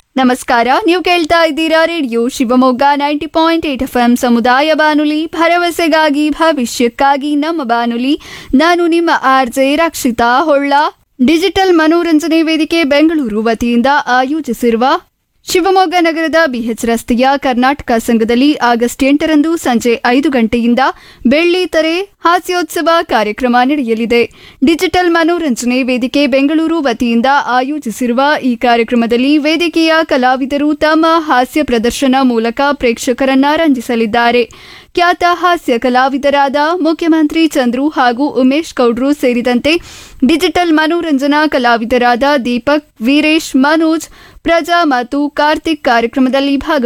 ನಮಸ್ಕಾರ, ನೀವು ಕೇಳ್ತಾ ಇದ್ದೀರಾ ರೇಡಿಯೋ ಶಿವಮೊಗ್ಗ 90.8 FM ಸಮುದಾಯ ಬಾನುಲಿ, ಭರವಸೆಗಾಗಿ ಭವಿಷ್ಯಕ್ಕಾಗಿ ನಮ್ಮ ಬಾನುಲಿ. ನಾನು ನಿಮ್ಮ RJ ರಕ್ಷಿತಾ ಹೊಳ್ಳ. ಡಿಜಿಟಲ್ ಮನೋರಂಜನೆ ವೇದಿಕೆ ಬೆಂಗಳೂರು ವತಿಯಿಂದ ಆಯೋಜಿಸಿರುವ ಶಿವಮೊಗ್ಗ ನಗರದ BH ರಸ್ತೆಯ ಕರ್ನಾಟಕ ಸಂಘದಲ್ಲಿ ಆಗಸ್ಟ್ 8ರಂದು ಸಂಜೆ 5 ಗಂಟೆಯಿಂದ ಬೆಳ್ಳಿ ತೆರೆ ಹಾಸ್ಯೋತ್ಸವ ಕಾರ್ಯಕ್ರಮ ನಡೆಯಲಿದೆ. ಡಿಜಿಟಲ್ ಮನೋರಂಜನೆ ವೇದಿಕೆ ಬೆಂಗಳೂರು ವತಿಯಿಂದ ಆಯೋಜಿಸಿರುವ ಈ ಕಾರ್ಯಕ್ರಮದಲ್ಲಿ ವೇದಿಕೆಯ ಕಲಾವಿದರು ತಮ್ಮ ಹಾಸ್ಯ ಪ್ರದರ್ಶನ ಮೂಲಕ ಪ್ರೇಕ್ಷಕರನ್ನ ರಂಜಿಸಲಿದ್ದಾರೆ. ಖ್ಯಾತ ಹಾಸ್ಯ ಕಲಾವಿದರಾದ ಮುಖ್ಯಮಂತ್ರಿ ಚಂದ್ರು ಹಾಗೂ ಉಮೇಶ್ ಗೌಡ್ರು ಸೇರಿದಂತೆ ಡಿಜಿಟಲ್ ಮನೋರಂಜನಾ ಕಲಾವಿದರಾದ ದೀಪಕ್, ವೀರೇಶ್, ಮನೋಜ್, ಪ್ರಜಾ ಮತ್ತು ಕಾರ್ತಿಕ್ ಕಾರ್ಯಕ್ರಮದಲ್ಲಿ ಭಾಗವಹಿಸಲಿದ್ದಾರೆ.